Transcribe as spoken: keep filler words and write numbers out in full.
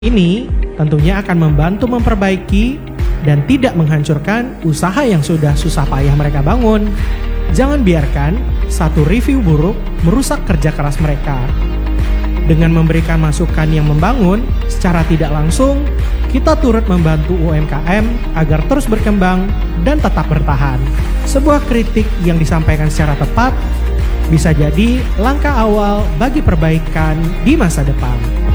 Ini tentunya akan membantu memperbaiki dan tidak menghancurkan usaha yang sudah susah payah mereka bangun. Jangan biarkan satu review buruk merusak kerja keras mereka. Dengan memberikan masukan yang membangun, secara tidak langsung, kita turut membantu U M K M agar terus berkembang dan tetap bertahan. Sebuah kritik yang disampaikan secara tepat bisa jadi langkah awal bagi perbaikan di masa depan.